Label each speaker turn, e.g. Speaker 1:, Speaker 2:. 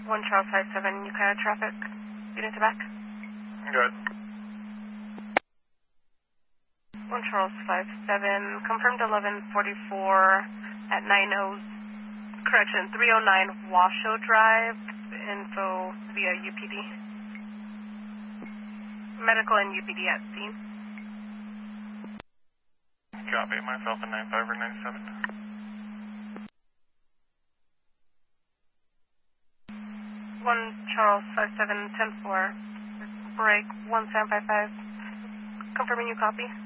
Speaker 1: 1 Charles 57, Ukiah traffic. Unit to back.
Speaker 2: Good.
Speaker 1: 1 Charles 57, confirmed 1144 at 309 Washoe Drive, info via UPD. Medical and UPD at scene.
Speaker 2: Copy, myself and 95 or 97.
Speaker 1: 1 Charles 57, 10-4, break 1755, confirming you copy.